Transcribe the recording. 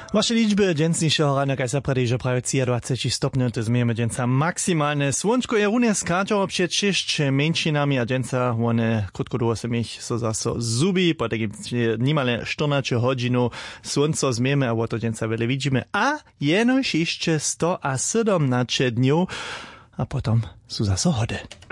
Wasze liczby dżęsniejszego rana, kaj sa prawie prawie 23 stopni, to zmiemy dżęca maksymalne. Słonczko je runie skáčalo przed 6 mniejszynami, a dżęca one krótko długo se mich so zaso zubi, po takim nimale 14 godzinu słońco zmiemy, a to dżęca wiele widzimy, a jenoż jeszcze 117 dniów, a potom su zaso hody.